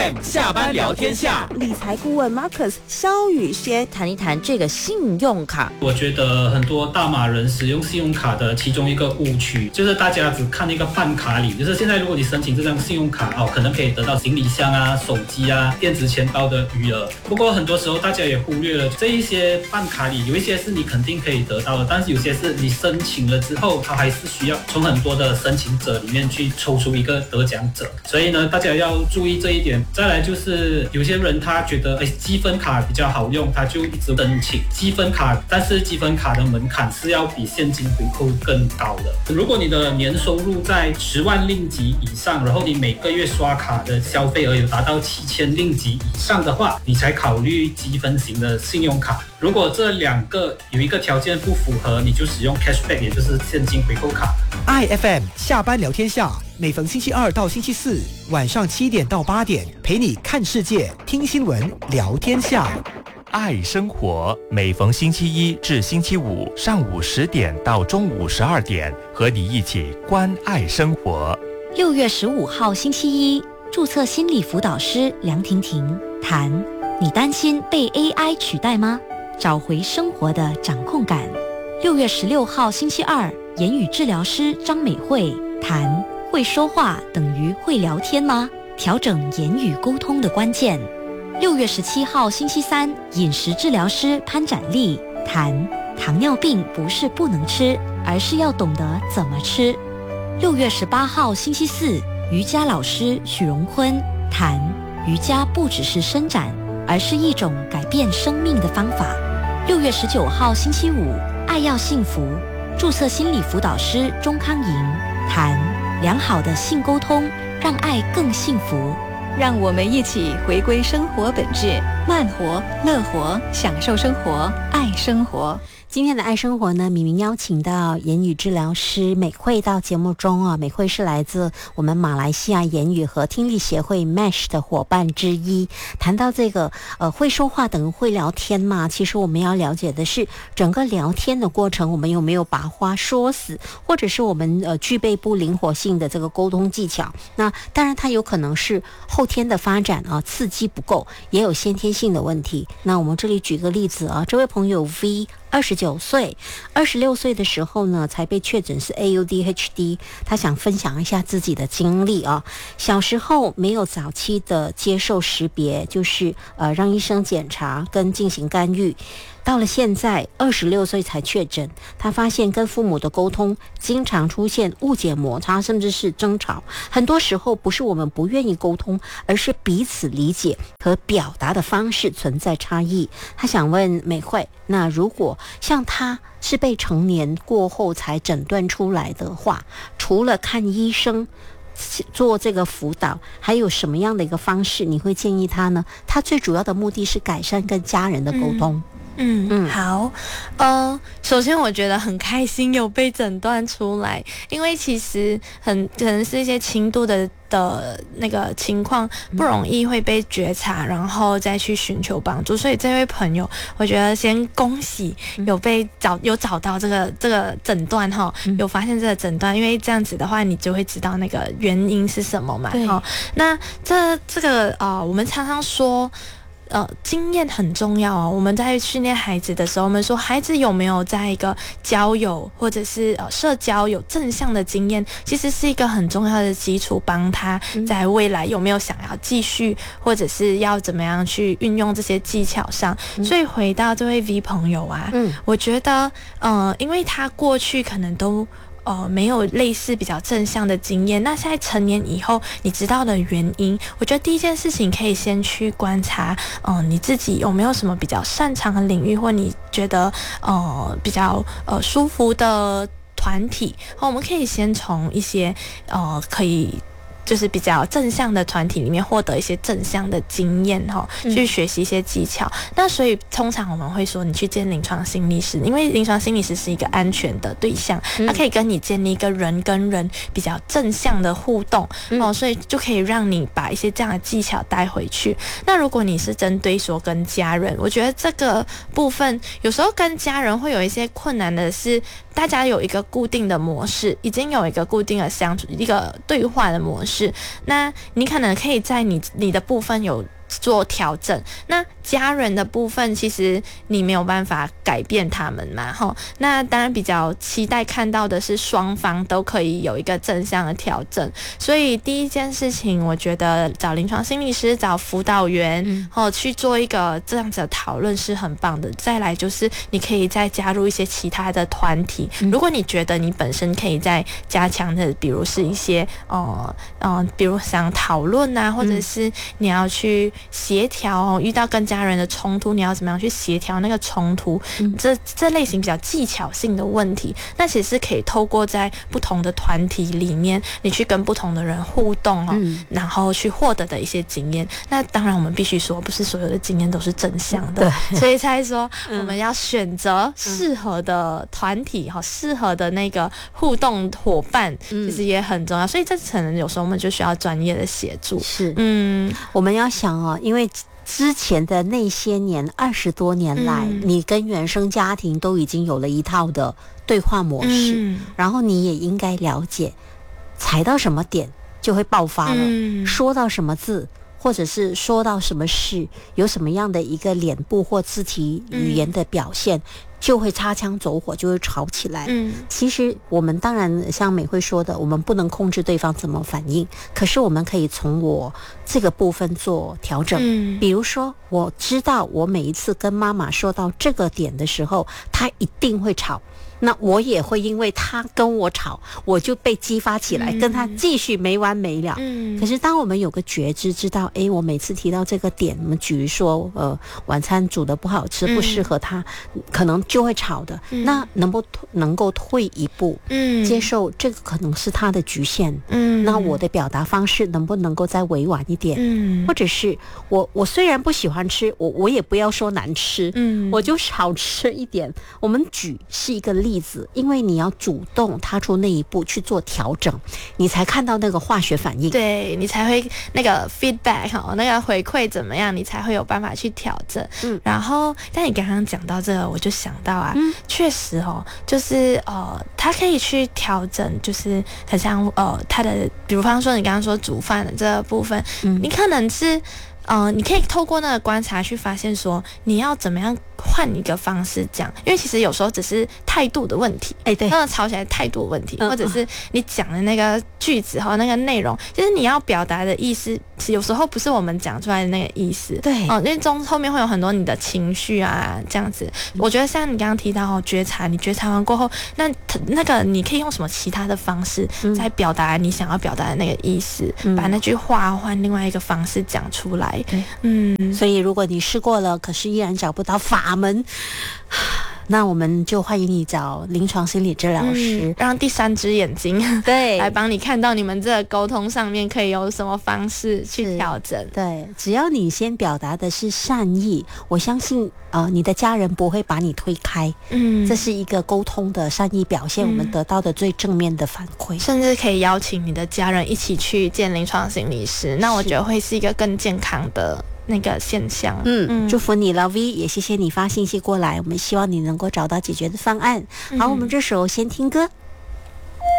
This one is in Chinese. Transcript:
下班聊天下， 理财顾问 Marcus 萧宇轩谈一谈这个信用卡。 我觉得很多大马人使用信用卡的其中一个误区，就是大家只看那个办卡礼，就是现在如果你申请这张信用卡可能可以得到行李箱啊、手机啊、电子钱包的余额。不过很多时候大家也忽略了这一些办卡礼，有一些是你肯定可以得到的，但是有些是你申请了之后，它还是需要从很多的申请者里面去抽出一个得奖者。所以呢，大家要注意这一点。再来就是有些人他觉得积分卡比较好用，他就一直申请积分卡，但是积分卡的门槛是要比现金回扣更高的。如果你的年收入在10万令吉以上，然后你每个月刷卡的消费额有达到7000令吉以上的话，你才考虑积分型的信用卡。如果这两个有一个条件不符合，你就使用 cashback， 也就是现金回扣卡。 IFM 下班聊天下，每逢星期二到星期四晚上7点到8点，陪你看世界、听新闻、聊天下。 爱生活，每逢星期一至星期五上午10点到中午12点，和你一起关爱生活。 6月15号星期一，注册心理辅导师梁婷婷谈：你担心被 AI 取代吗？找回生活的掌控感。6月16号星期二，言语治疗师张美惠谈：会说话等于会聊天吗？调整言语沟通的关键。6月17号星期三，饮食治疗师潘展丽谈：糖尿病不是不能吃，而是要懂得怎么吃。6月18号星期四，瑜伽老师许荣坤谈：瑜伽不只是伸展，而是一种改变生命的方法。6月19号星期五，爱要幸福，注册心理辅导师钟康莹谈：良好的性沟通让爱更幸福。 让我们一起回归生活本质，慢活、乐活，享受生活，爱生活。 今天的爱生活呢，明明邀请到言语治疗师美惠到节目中啊。美惠是来自我们马来西亚言语和听力协会 MASH 的伙伴之一。谈到这个会说话等于会聊天嘛，其实我们要了解的是整个聊天的过程，我们有没有把话说死，或者是我们具备不灵活性的这个沟通技巧。那当然它有可能是后天的发展啊，刺激不够，也有先天性的问题。那我们这里举个例子啊，这位朋友 V29岁，26岁的时候呢，才被确诊是 AUDHD。他想分享一下自己的经历啊。小时候没有早期的接受识别，就是让医生检查跟进行干预。到了现在26岁才确诊，他发现跟父母的沟通经常出现误解、摩擦，甚至是争吵。很多时候不是我们不愿意沟通，而是彼此理解和表达的方式存在差异。他想问美惠，那如果像他是被成年过后才诊断出来的话，除了看医生做这个辅导，还有什么样的一个方式你会建议他呢？他最主要的目的是改善跟家人的沟通。 好，首先我觉得很开心有被诊断出来，因为其实可能是一些轻度的那个情况不容易会被觉察，然后再去寻求帮助。所以这位朋友，我觉得先恭喜有找到这个诊断哈，有发现这个诊断，因为这样子的话，你就会知道那个原因是什么嘛。哈，那这个我们常常说。经验很重要啊！我们在训练孩子的时候，我们说孩子有没有在一个交友或者是社交有正向的经验，其实是一个很重要的基础，帮他在未来有没有想要继续，或者是要怎么样去运用这些技巧上。所以回到这位 V 朋友啊，我觉得因为他过去可能都没有类似比较正向的经验，那现在成年以后你知道的原因，我觉得第一件事情可以先去观察你自己有没有什么比较擅长的领域，或你觉得比较舒服的团体。我们可以先从一些可以就是比较正向的团体里面获得一些正向的经验去学习一些技巧。那所以通常我们会说你去见临床心理师，因为临床心理师是一个安全的对象，他可以跟你建立一个人跟人比较正向的互动所以就可以让你把一些这样的技巧带回去。那如果你是针对说跟家人，我觉得这个部分有时候跟家人会有一些困难的是，大家有一个固定的模式，已经有一个固定的相处一个对话的模式， 式，那你可能可以在你的部分有做调整。那家人的部分，其实你没有办法改变他们嘛，吼。那当然比较期待看到的是双方都可以有一个正向的调整。所以第一件事情，我觉得找临床心理师、找辅导员，去做一个这样子的讨论是很棒的。再来就是你可以再加入一些其他的团体，如果你觉得你本身可以再加强的，比如是一些比如想讨论啊，或者是你要去协调遇到跟家人的冲突，你要怎么样去协调那个冲突，这类型比较技巧性的问题，那其实是可以透过在不同的团体里面，你去跟不同的人互动然后去获得的一些经验。那当然我们必须说，不是所有的经验都是正向的，所以才说我们要选择适合的团体适合的那个互动伙伴，其实也很重要。所以这可能有时候我们就需要专业的协助。 是，我们要想因为之前的那些年20多年来，你跟原生家庭都已经有了一套的对话模式，然后你也应该了解，踩到什么点就会爆发了，说到什么字或者是说到什么事，有什么样的一个脸部或肢体语言的表现，就会擦枪走火，就会吵起来。其实我们当然像美慧说的，我们不能控制对方怎么反应，可是我们可以从我这个部分做调整。比如说我知道我每一次跟妈妈说到这个点的时候，她一定会吵，那我也会因为他跟我吵，我就被激发起来，跟他继续没完没了。可是当我们有个觉知，知道我每次提到这个点，我们比如说晚餐煮得不好吃，不适合他，可能就会吵的。那能够退一步，接受这个可能是他的局限。那我的表达方式能不能够再委婉一点？或者是我虽然不喜欢吃，我也不要说难吃，我就少吃一点。我们举是一个例子，因为你要主动踏出那一步去做调整，你才看到那个化学反应， 对，你才会那个 feedback 那个回馈怎么样，你才会有办法去调整。然后但你刚刚讲到这个，我就想到啊，确实就是他可以去调整，就是很像他的，比如方说你刚刚说煮饭的这个部分，你可能是你可以透过那个观察去发现说你要怎么样换一个方式讲，因为其实有时候只是态度的问题，对，那吵起来态度的问题，或者是你讲的那个句子和那个内容，其实你要表达的意思，有时候不是我们讲出来的那个意思，对，因为后面会有很多你的情绪啊，这样子。我觉得像你刚刚提到觉察，你觉察完过后，那个你可以用什么其他的方式再表达你想要表达的那个意思，把那句话换另外一个方式讲出来。 所以如果你试过了，可是依然找不到法门，那我们就欢迎你找临床心理治疗师， 让第三只眼睛对来帮你看到你们这个沟通上面可以有什么方式去调整。 对，只要你先表达的是善意，我相信你的家人不会把你推开。这是一个沟通的善意表现，我们得到的最正面的反馈， 甚至可以邀请你的家人一起去见临床心理师，那我觉得会是一个更健康的那个现象。 祝福你了 V， 也谢谢你发信息过来，我们希望你能够找到解决的方案。好，我们这时候先听歌。